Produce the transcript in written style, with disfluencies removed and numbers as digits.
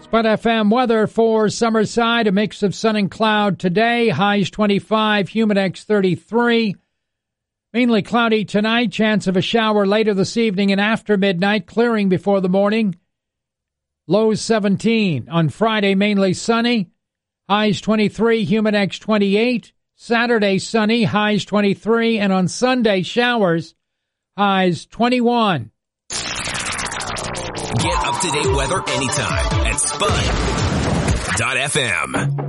Spud FM weather for Summerside, a mix of sun and cloud today. Highs 25, Humidex 33. Mainly cloudy tonight, chance of a shower later this evening and after midnight, clearing before the morning. Lows 17. On Friday, mainly sunny. Highs 23, Humidex 28. Saturday, sunny, highs 23. And on Sunday, showers, highs 21. Get up-to-date weather anytime at Spud.fm.